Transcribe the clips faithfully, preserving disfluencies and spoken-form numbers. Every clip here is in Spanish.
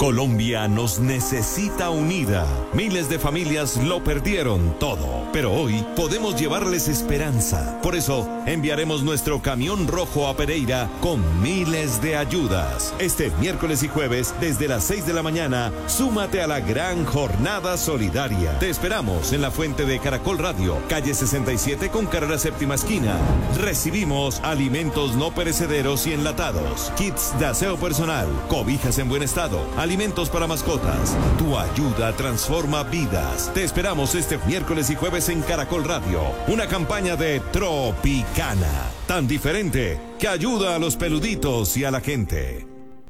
Colombia nos necesita unida. Miles de familias lo perdieron todo, pero hoy podemos llevarles esperanza. Por eso enviaremos nuestro camión rojo a Pereira con miles de ayudas. Este miércoles y jueves desde las seis de la mañana, súmate a la gran jornada solidaria. Te esperamos en la fuente de Caracol Radio, calle sesenta y siete con carrera séptima esquina. Recibimos alimentos no perecederos y enlatados, kits de aseo personal, cobijas en buen estado, alimentos para mascotas. Tu ayuda transforma vidas. Te esperamos este miércoles y jueves en Caracol Radio. Una campaña de Tropicana, tan diferente que ayuda a los peluditos y a la gente.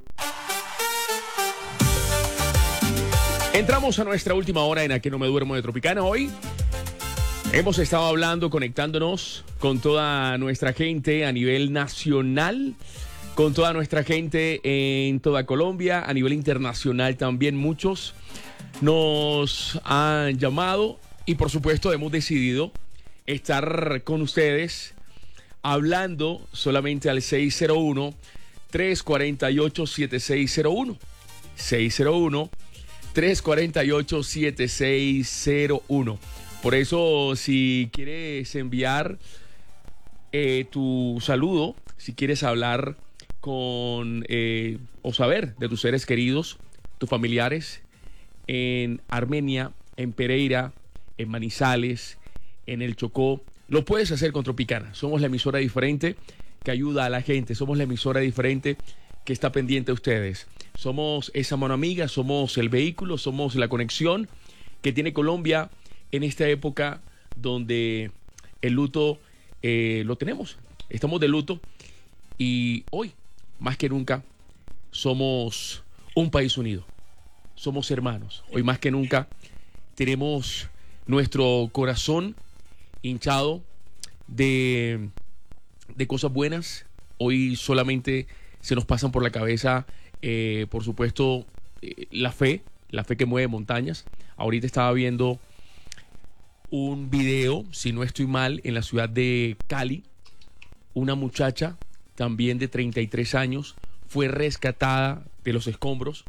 Entramos a nuestra última hora en A Que No Me Duermo de Tropicana. Hoy hemos estado hablando, conectándonos con toda nuestra gente a nivel nacional, con toda nuestra gente en toda Colombia, a nivel internacional también. Muchos nos han llamado y por supuesto hemos decidido estar con ustedes hablando solamente al seis cero uno, tres cuatro ocho, siete seis cero uno. seis cero uno, tres cuatro ocho, siete seis cero uno. Por eso, si quieres enviar eh, tu saludo, si quieres hablar con eh, o saber de tus seres queridos, tus familiares en Armenia, en Pereira, en Manizales, en el Chocó, lo puedes hacer con Tropicana. Somos la emisora diferente que ayuda a la gente, somos la emisora diferente que está pendiente de ustedes. Somos esa mano amiga, somos el vehículo, somos la conexión que tiene Colombia en esta época donde el luto eh, lo tenemos. Estamos de luto y hoy, más que nunca, somos un país unido. Somos hermanos. Hoy más que nunca tenemos nuestro corazón hinchado de, de cosas buenas. Hoy solamente se nos pasan por la cabeza, eh, por supuesto, eh, la fe, la fe que mueve montañas. Ahorita estaba viendo un video, si no estoy mal, en la ciudad de Cali. Una muchacha también de treinta y tres años, fue rescatada de los escombros.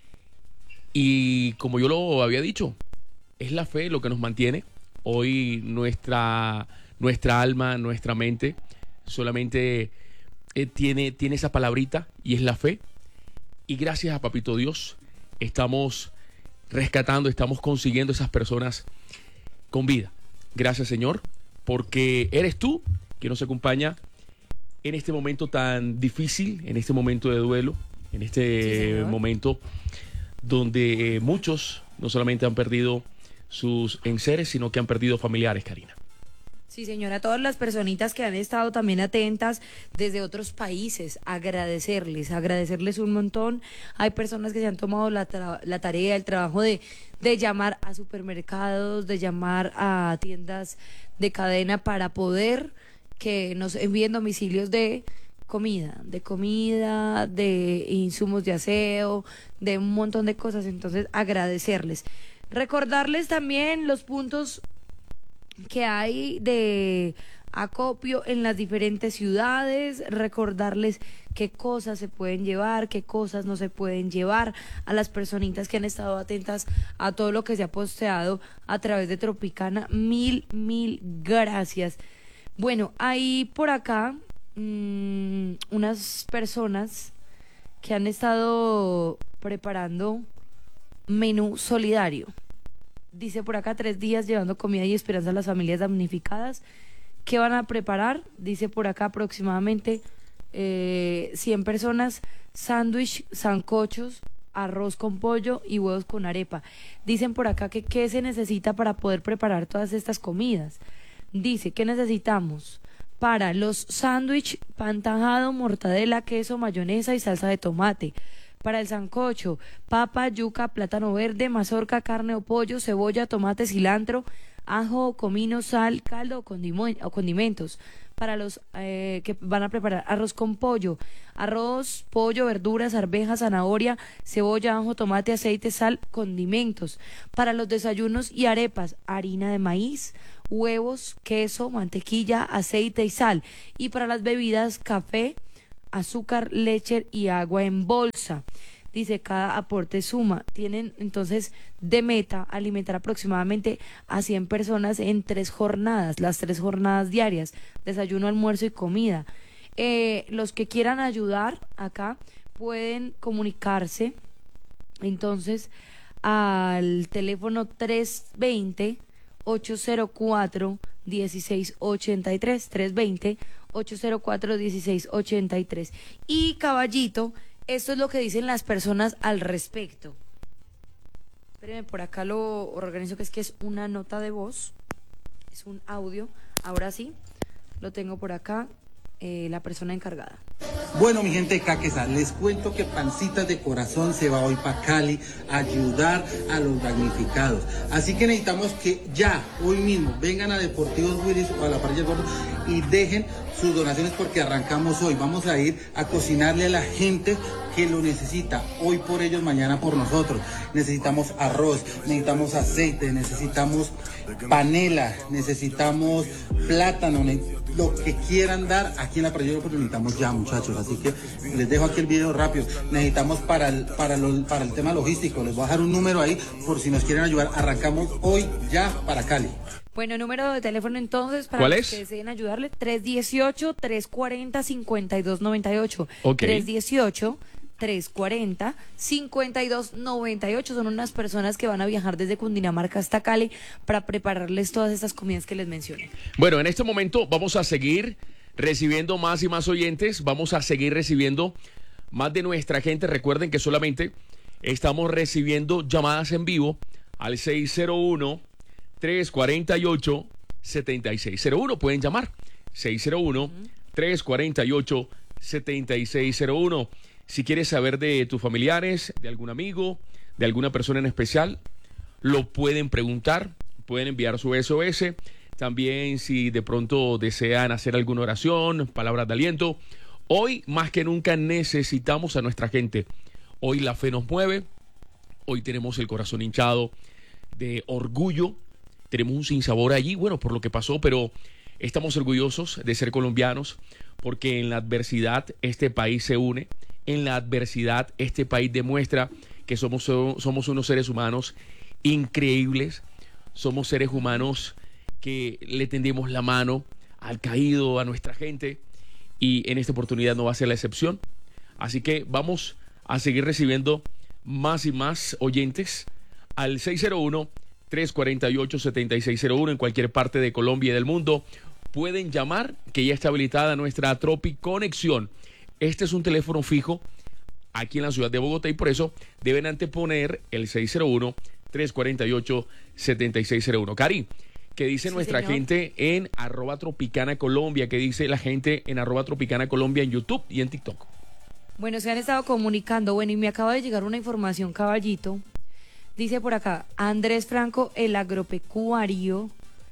Y como yo lo había dicho, es la fe lo que nos mantiene. Hoy nuestra, nuestra alma, nuestra mente solamente eh, tiene, tiene esa palabrita y es la fe. Y gracias a Papito Dios estamos rescatando, estamos consiguiendo esas personas con vida. Gracias, Señor, porque eres tú quien nos acompaña en este momento tan difícil, en este momento de duelo, en este sí, momento donde eh, muchos no solamente han perdido sus enseres, sino que han perdido familiares, Karina. Sí, señora, todas las personitas que han estado también atentas desde otros países, agradecerles, agradecerles un montón. Hay personas que se han tomado la, tra- la tarea, el trabajo de, de llamar a supermercados, de llamar a tiendas de cadena para poder que nos envíen domicilios de comida, de comida, de insumos de aseo, de un montón de cosas. Entonces, agradecerles. Recordarles también los puntos que hay de acopio en las diferentes ciudades, recordarles qué cosas se pueden llevar, qué cosas no se pueden llevar, a las personitas que han estado atentas a todo lo que se ha posteado a través de Tropicana. Mil, mil gracias. Bueno, hay por acá mmm, unas personas que han estado preparando menú solidario. Dice por acá, tres días llevando comida y esperanza a las familias damnificadas. ¿Qué van a preparar? Dice por acá aproximadamente eh, cien personas, sándwich, sancochos, arroz con pollo y huevos con arepa. Dicen por acá que qué se necesita para poder preparar todas estas comidas. Dice que necesitamos para los sándwich, pan tajado, mortadela, queso, mayonesa y salsa de tomate. Para el sancocho, papa, yuca, plátano verde, mazorca, carne o pollo, cebolla, tomate, cilantro, ajo, comino, sal, caldo o, condimo- o condimentos. Para los eh, que van a preparar arroz con pollo, arroz, pollo, verduras, arvejas, zanahoria, cebolla, ajo, tomate, aceite, sal, condimentos. Para los desayunos y arepas, harina de maíz, huevos, queso, mantequilla, aceite y sal. Y para las bebidas, café, azúcar, leche y agua en bolsa. dice cada aporte suma. Tienen entonces de meta alimentar aproximadamente a cien personas en tres jornadas, las tres jornadas diarias, desayuno, almuerzo y comida. Eh, los que quieran ayudar acá pueden comunicarse entonces al teléfono tres veinte, ocho cero cuatro, dieciséis ochenta y tres, tres veinte, ocho cero cuatro, dieciséis ochenta y tres. Y Caballito, esto es lo que dicen las personas al respecto. Espérenme, por acá lo organizo, que es que es una nota de voz, es un audio. Ahora sí, lo tengo por acá, eh, la persona encargada. Bueno, mi gente de Caquesa, les cuento que Pancitas de Corazón se va hoy para Cali a ayudar a los damnificados. Así que necesitamos que ya, hoy mismo, vengan a Deportivos Willis o a la Parrilla del Gordo y dejen sus donaciones porque arrancamos hoy. Vamos a ir a cocinarle a la gente que lo necesita, hoy por ellos, mañana por nosotros. Necesitamos arroz, necesitamos aceite, necesitamos panela, necesitamos plátano, lo que quieran dar aquí en la Parrilla del Gordo necesitamos ya, muchachos. Así que les dejo aquí el video rápido. Necesitamos para el, para, lo, para el tema logístico, les voy a dejar un número ahí por si nos quieren ayudar. Arrancamos hoy ya para Cali. Bueno, número de teléfono entonces para ¿Cuál los es? que deseen ayudarle, tres dieciocho, tres cuarenta, cincuenta y dos noventa y ocho. Ok. tres dieciocho, tres cuarenta, cincuenta y dos noventa y ocho. Son unas personas que van a viajar desde Cundinamarca hasta Cali para prepararles todas estas comidas que les mencioné. Bueno, en este momento vamos a seguir recibiendo más y más oyentes, vamos a seguir recibiendo más de nuestra gente. Recuerden que solamente estamos recibiendo llamadas en vivo al seis cero uno, tres cuatro ocho, siete seis cero uno. Pueden llamar seis cero uno, tres cuatro ocho, siete seis cero uno. Si quieres saber de tus familiares, de algún amigo, de alguna persona en especial, lo pueden preguntar, pueden enviar su S O S. También si de pronto desean hacer alguna oración, palabras de aliento. Hoy más que nunca necesitamos a nuestra gente. Hoy la fe nos mueve. Hoy tenemos el corazón hinchado de orgullo. Tenemos un sinsabor allí, bueno, por lo que pasó, pero estamos orgullosos de ser colombianos porque en la adversidad este país se une. En la adversidad este país demuestra que somos, somos unos seres humanos increíbles. Somos seres humanos que le tendemos la mano al caído, a nuestra gente, y en esta oportunidad no va a ser la excepción. Así que vamos a seguir recibiendo más y más oyentes al seis cero uno, tres cuatro ocho, siete seis cero uno en cualquier parte de Colombia y del mundo. Pueden llamar, que ya está habilitada nuestra Tropi Conexión. Este es un teléfono fijo aquí en la ciudad de Bogotá y por eso deben anteponer el seis cero uno, tres cuatro ocho, siete seis cero uno. Cari, ¿qué dice Sí, nuestra señor. gente en arroba Tropicana Colombia? ¿Qué dice la gente en arroba Tropicana Colombia en YouTube y en TikTok? Bueno, se han estado comunicando. Bueno, y me acaba de llegar una información, Caballito. Dice por acá, Andrés Franco, el agropecuario,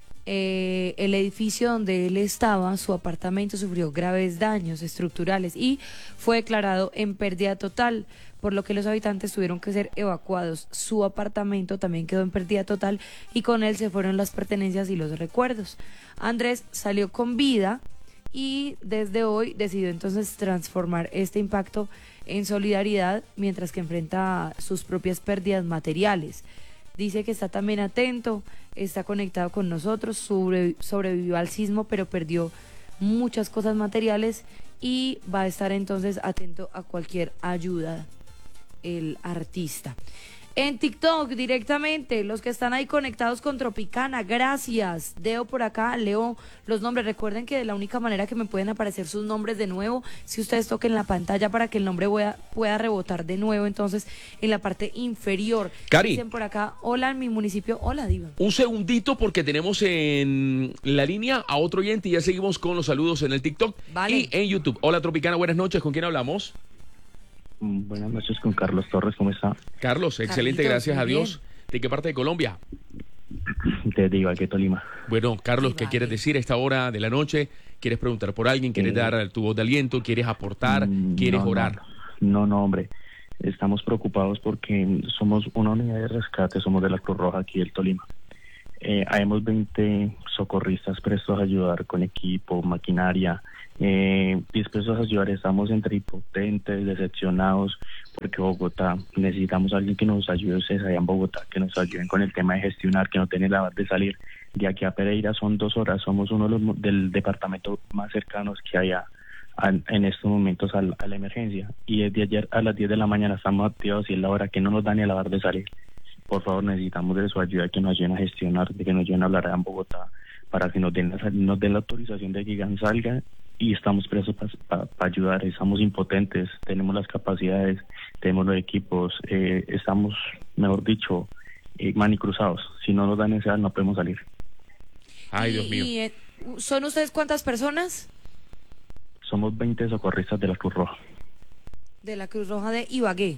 eh, el edificio donde él estaba, su apartamento sufrió graves daños estructurales y fue declarado en pérdida total, por lo que los habitantes tuvieron que ser evacuados. Su apartamento también quedó en pérdida total y con él se fueron las pertenencias y los recuerdos. Andrés salió con vida y desde hoy decidió entonces transformar este impacto en solidaridad mientras que enfrenta sus propias pérdidas materiales. Dice que está también atento, está conectado con nosotros, sobre, sobrevivió al sismo pero perdió muchas cosas materiales y va a estar entonces atento a cualquier ayuda, el artista. En TikTok directamente, los que están ahí conectados con Tropicana, gracias. Leo por acá, leo los nombres. Recuerden que la única manera que me pueden aparecer sus nombres de nuevo, si ustedes toquen la pantalla para que el nombre pueda, pueda rebotar de nuevo, entonces en la parte inferior. Cari. Dicen por acá, hola en mi municipio, hola Diva. Un segundito porque tenemos en la línea a otro oyente y ya seguimos con los saludos en el TikTok Vale. y en YouTube. Hola Tropicana, buenas noches. ¿Con quién hablamos? Buenas noches con Carlos Torres, ¿cómo está? Carlos, excelente, Carlitos, gracias a muy Dios. ¿De qué parte de Colombia? De Ibagué, Tolima. Bueno, Carlos, ¿qué Ibagué. quieres decir a esta hora de la noche? ¿Quieres preguntar por alguien? ¿Quieres Eh, dar tu voz de aliento? ¿Quieres aportar? Mm, ¿Quieres no, orar? No, no, no, hombre. Estamos preocupados porque somos una unidad de rescate, somos de la Cruz Roja aquí del Tolima. Eh, habemos veinte socorristas prestos a ayudar con equipo, maquinaria, eh, dispuestos a ayudar. Estamos entre impotentes, decepcionados, porque Bogotá, necesitamos a alguien que nos ayude, ustedes allá en Bogotá, que nos ayuden con el tema de gestionar, que no tiene la hora de salir. De aquí a Pereira son dos horas, somos uno de los del departamento más cercanos que hay a, a, en estos momentos a la, a la emergencia. Y desde ayer a las diez de la mañana estamos activados y es la hora que no nos da ni a la hora de salir. Por favor, necesitamos de su ayuda, que nos ayuden a gestionar, de que nos ayuden a hablar allá en Bogotá, para que nos den la, nos den la autorización de que Gigan salga, y estamos presos para pa, pa ayudar. Estamos impotentes, tenemos las capacidades, tenemos los equipos, eh, estamos, mejor dicho, eh, manicruzados. Si no nos dan esa, no podemos salir. Ay, Dios mío. ¿Y, eh, son ustedes cuántas personas? Somos veinte socorristas de la Cruz Roja. De la Cruz Roja de Ibagué.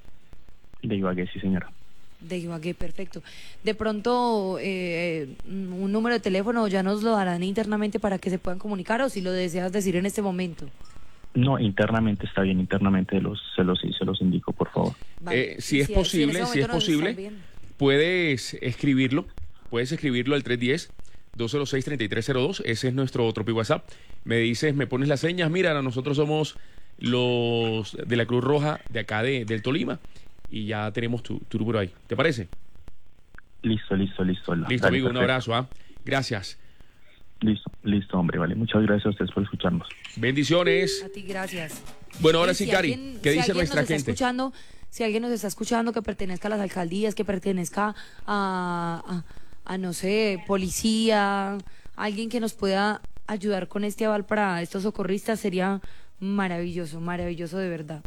De Ibagué, sí, señora. De Ibagué, perfecto. De pronto, eh, un número de teléfono ya nos lo darán internamente para que se puedan comunicar, o si lo deseas decir en este momento. No, internamente está bien, internamente los, se, los, se los indico, por favor. Vale. Eh, si es posible, si es posible, puedes escribirlo, puedes escribirlo al tres uno cero, dos cero seis, tres tres cero dos, ese es nuestro Tropi WhatsApp. Me dices, me pones las señas, mira, nosotros somos los de la Cruz Roja de acá de, del Tolima, y ya tenemos tu, tu número ahí. ¿Te parece? Listo, listo, listo. Listo, Dale, amigo, perfecto. un abrazo, ¿ah? Gracias. Listo, listo, hombre, vale. Muchas gracias a ustedes por escucharnos. Bendiciones. A ti, gracias. Bueno, ahora Y sí, si Cari, alguien- ¿qué si dice alguien nuestra nos está gente? Escuchando, si alguien nos está escuchando que pertenezca a las alcaldías, que pertenezca a, a, a, no sé, policía, alguien que nos pueda ayudar con este aval para estos socorristas, sería maravilloso, maravilloso de verdad.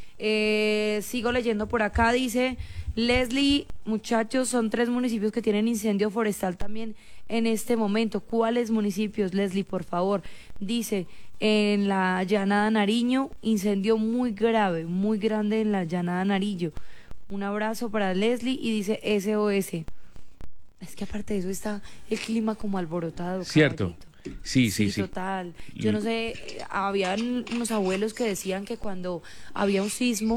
Eh, sigo leyendo por acá, dice Leslie, muchachos, son tres municipios que tienen incendio forestal también en este momento. ¿Cuáles municipios, Leslie, por favor? Dice, en la Llanada Nariño, incendio muy grave, muy grande en la Llanada Nariño. Un abrazo para Leslie, y dice S O S. Es que aparte de eso está el clima como alborotado. Cierto. caballito. Sí, sí, sí. Total. Yo no sé, eh, habían unos abuelos que decían que cuando había un sismo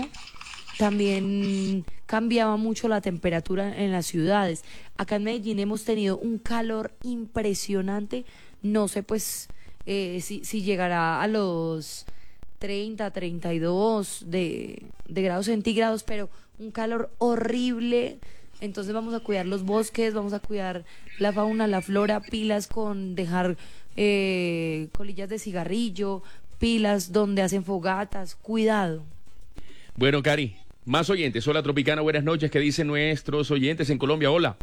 también cambiaba mucho la temperatura en las ciudades. Acá en Medellín hemos tenido un calor impresionante. No sé pues eh, si, si llegará a los treinta, treinta y dos de, de grados centígrados, pero un calor horrible. Entonces vamos a cuidar los bosques, vamos a cuidar la fauna, la flora, pilas con dejar eh, colillas de cigarrillo, pilas donde hacen fogatas, cuidado. Bueno, Cari, más oyentes. Hola, Tropicana, buenas noches. ¿Qué dicen nuestros oyentes en Colombia? Hola.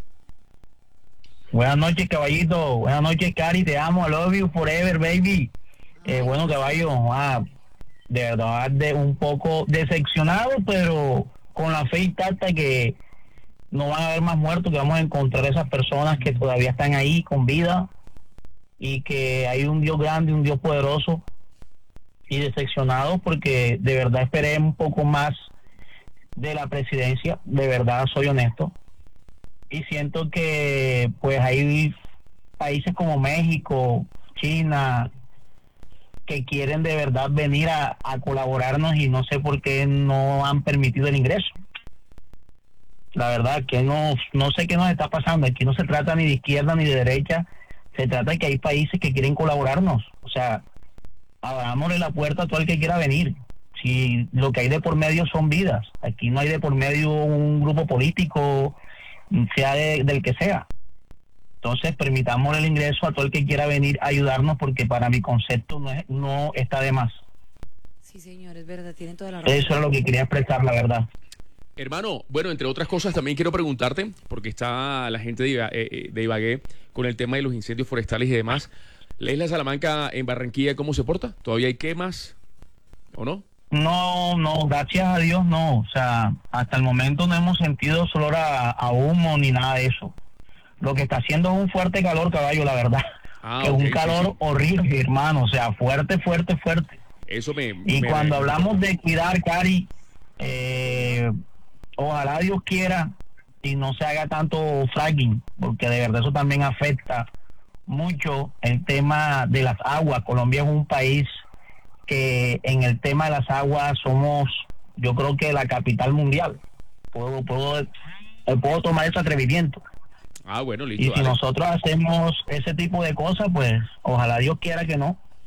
Buenas noches, caballito. Buenas noches, Cari. Te amo. I love you forever, baby. Eh, bueno, caballo, ah, de verdad, de un poco decepcionado, pero con la fe intacta que no van a haber más muertos, que vamos a encontrar esas personas que todavía están ahí con vida, y que hay un Dios grande, un Dios poderoso, y decepcionado porque de verdad esperé un poco más de la presidencia, de verdad soy honesto, y siento que pues hay países como México, China, que quieren de verdad venir a, a colaborarnos, y no sé por qué no han permitido el ingreso. La verdad que no, no sé qué nos está pasando. Aquí no se trata ni de izquierda ni de derecha, se trata de que hay países que quieren colaborarnos. O sea, abrámosle la puerta a todo el que quiera venir. Si lo que hay de por medio son vidas, aquí no hay de por medio un grupo político, sea de, del que sea. Entonces permitamos el ingreso a todo el que quiera venir a ayudarnos, porque para mi concepto no, es, no está de más. Sí, señor, es verdad, tienen toda la razón. Eso es lo que quería expresar, la verdad. Hermano, bueno, entre otras cosas también quiero preguntarte, porque está la gente de, Iba, eh, de Ibagué con el tema de los incendios forestales y demás. ¿La isla Salamanca en Barranquilla cómo se porta? ¿Todavía hay quemas o no? No, no, gracias a Dios no. O sea, hasta el momento no hemos sentido olor a, a humo ni nada de eso. Lo que está haciendo es un fuerte calor, caballo, la verdad. Ah, que es okay, un calor sí, sí. horrible, hermano. O sea, fuerte, fuerte, fuerte. Eso me... Y me- cuando me- hablamos de cuidar, Cari, eh, ojalá Dios quiera y no se haga tanto fracking, porque de verdad eso también afecta mucho el tema de las aguas. Colombia es un país que en el tema de las aguas somos, yo creo que la capital mundial. Puedo, puedo, eh, puedo tomar ese atrevimiento. Ah, bueno, Y listo. si dale. nosotros hacemos ese tipo de cosas, pues ojalá Dios quiera que no.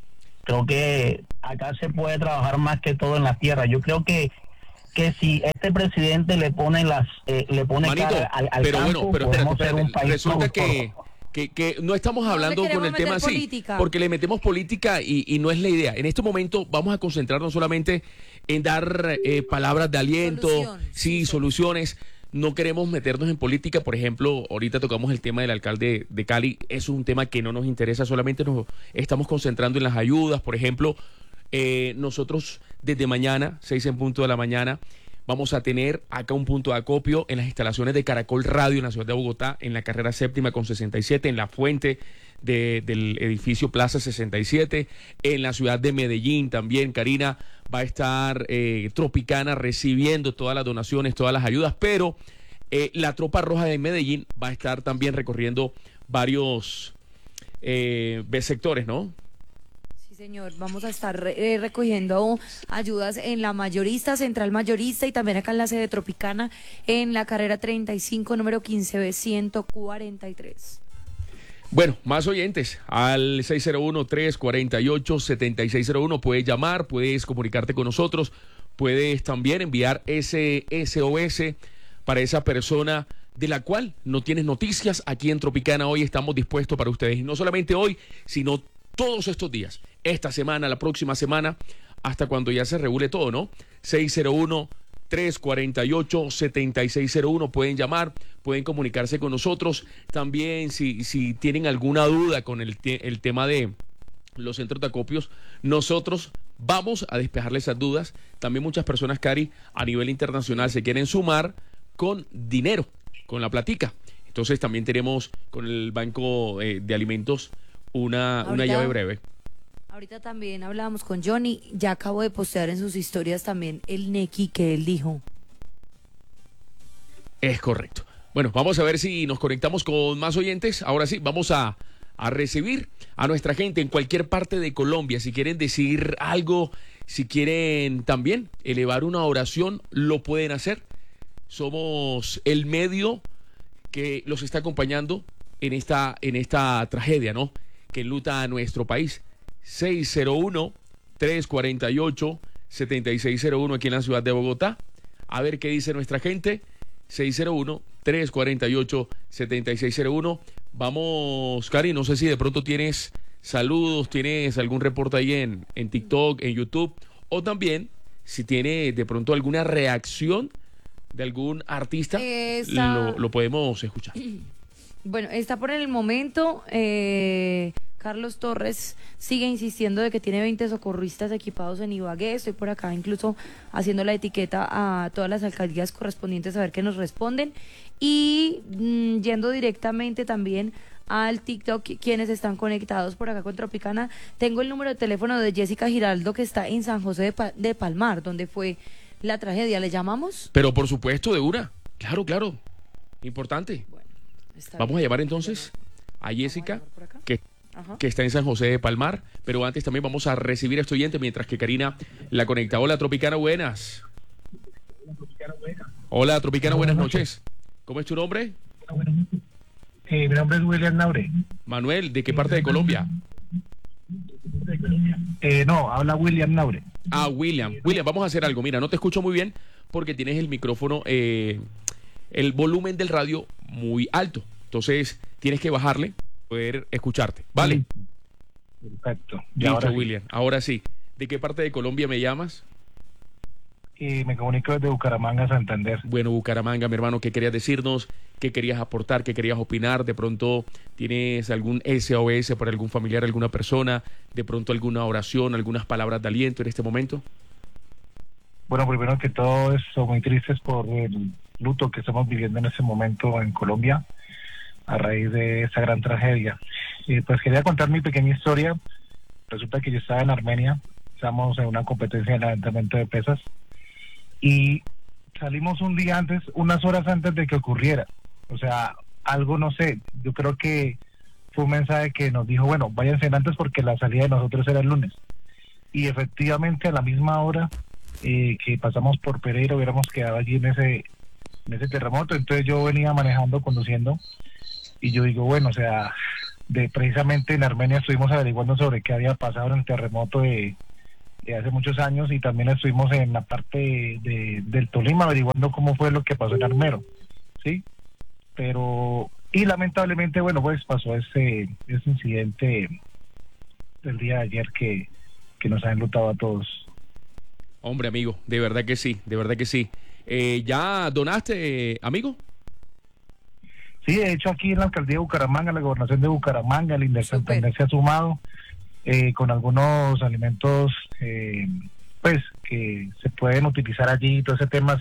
creo que acá se puede trabajar más que todo en la tierra. Yo creo que que si este presidente le pone las eh, le pone Manito, cara al, al pero campo, bueno, pero podemos espérate, ser un espérate, país resulta próspero. que, que, que no estamos No hablando le con queremos el tema meter así, política. porque le metemos política y, y no es la idea. En este momento vamos a concentrarnos solamente en dar eh, palabras de aliento, Solución, sí, sí, soluciones. No queremos meternos en política. Por ejemplo, ahorita tocamos el tema del alcalde de Cali. Eso es un tema que no nos interesa, solamente nos estamos concentrando en las ayudas. Por ejemplo, eh, nosotros desde mañana, seis en punto de la mañana, vamos a tener acá un punto de acopio en las instalaciones de Caracol Radio en la ciudad de Bogotá, en la carrera séptima con sesenta y siete, en la fuente de, del edificio Plaza sesenta y siete, en la ciudad de Medellín también. Karina, va a estar eh, Tropicana recibiendo todas las donaciones, todas las ayudas, pero eh, la Tropa Roja de Medellín va a estar también recorriendo varios eh, sectores, ¿no? Señor, vamos a estar eh, recogiendo ayudas en la mayorista, central mayorista y también acá en la sede Tropicana en la carrera treinta y cinco, número quince B ciento cuarenta y tres. Bueno, más oyentes al seis cero uno, tres cuatro ocho, siete seis cero uno. Puedes llamar, puedes comunicarte con nosotros, puedes también enviar ese S O S para esa persona de la cual no tienes noticias. Aquí en Tropicana hoy estamos dispuestos para ustedes, y no solamente hoy, sino todos estos días, esta semana, la próxima semana, hasta cuando ya se regule todo, ¿no? seis cero uno, tres cuatro ocho, siete seis cero uno, pueden llamar, pueden comunicarse con nosotros. También si, si tienen alguna duda con el, te- el tema de los centros de acopios, nosotros vamos a despejarles esas dudas. También muchas personas, Cari, a nivel internacional se quieren sumar con dinero, con la platica. Entonces también tenemos con el Banco eh, de Alimentos una, una Ahorita- llave breve. Ahorita también hablábamos con Johnny, ya acabo de postear en sus historias también el Neki que él dijo. Es correcto. Bueno, vamos a ver si nos conectamos con más oyentes. Ahora sí, vamos a, a recibir a nuestra gente en cualquier parte de Colombia. Si quieren decir algo, si quieren también elevar una oración, lo pueden hacer. Somos el medio que los está acompañando en esta, en esta tragedia, ¿no?, que enluta a nuestro país. seis cero uno, tres cuatro ocho, siete seis cero uno aquí en la ciudad de Bogotá. A ver qué dice nuestra gente. seis cero uno, tres cuatro ocho, siete seis cero uno. Vamos, Cari, no sé si de pronto tienes saludos, tienes algún reporte ahí en, en TikTok, en YouTube, o también si tiene de pronto alguna reacción de algún artista, Esta- lo, lo podemos escuchar. Bueno, está por el momento. eh, Carlos Torres sigue insistiendo de que tiene veinte socorristas equipados en Ibagué. Estoy por acá incluso haciendo la etiqueta a todas las alcaldías correspondientes a ver qué nos responden. Y mm, yendo directamente también al TikTok, quienes están conectados por acá con Tropicana, tengo el número de teléfono de Jessica Giraldo, que está en San José de, Pa- de Palmar, donde fue la tragedia. ¿Le llamamos? Pero por supuesto, de una. Claro, claro. Importante. Bueno, está Vamos a bien. llamar entonces a Jessica, llamar por acá. que, Ajá. que está en San José de Palmar, pero antes también vamos a recibir a este oyente mientras que Karina la conecta. Hola, Tropicana, buenas. Hola, Tropicana, buenas noches. ¿Cómo es tu nombre? Eh, mi nombre es William Naure. Manuel, ¿de qué parte de Colombia? Eh, no, habla William Naure. Ah, William. William, vamos a hacer algo. Mira, no te escucho muy bien porque tienes el micrófono, eh, el volumen del radio muy alto. Entonces, tienes que bajarle, poder escucharte. ¿Vale? Perfecto. Y Listo, ahora sí. William. Ahora sí. ¿De qué parte de Colombia me llamas? Y me comunico desde Bucaramanga, Santander. Bueno, Bucaramanga, mi hermano, ¿qué querías decirnos? ¿Qué querías aportar? ¿Qué querías opinar? De pronto tienes algún S O S para algún familiar, alguna persona, de pronto alguna oración, algunas palabras de aliento en este momento. Bueno, primero que todo, estoy muy tristes por el luto que estamos viviendo en este momento en Colombia a raíz de esta gran tragedia. Y pues quería contar mi pequeña historia. Resulta que yo estaba en Armenia, estamos en una competencia de levantamiento de pesas y salimos un día antes, unas horas antes de que ocurriera. O sea, algo, no sé, yo creo que fue un mensaje que nos dijo, bueno, váyanse antes porque la salida de nosotros era el lunes. Y efectivamente a la misma hora eh, que pasamos por Pereira hubiéramos quedado allí en ese, en ese terremoto. Entonces yo venía manejando, conduciendo, y yo digo, bueno, o sea, de precisamente en Armenia estuvimos averiguando sobre qué había pasado en el terremoto de, de hace muchos años, y también estuvimos en la parte de, de, del Tolima averiguando cómo fue lo que pasó en Armero, ¿sí? Pero, y lamentablemente, bueno, pues pasó ese, ese incidente del día de ayer que, que nos ha enlutado a todos. Hombre, amigo, de verdad que sí, de verdad que sí. Eh, ¿Ya donaste, eh, amigo? Sí, de hecho aquí en la alcaldía de Bucaramanga, la gobernación de Bucaramanga, el Interintendencia se ha sumado eh, con algunos alimentos eh, pues que se pueden utilizar allí, todo ese tema